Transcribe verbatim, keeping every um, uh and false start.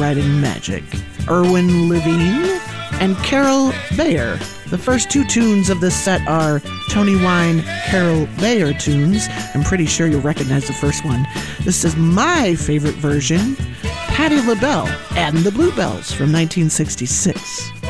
songwriting magic. Erwin Levine and Carol Bayer. The first two tunes of this set are Tony Wine, Carol Bayer tunes. I'm pretty sure you'll recognize the first one. This is my favorite version, Patti LaBelle and the Bluebells from nineteen sixty-six.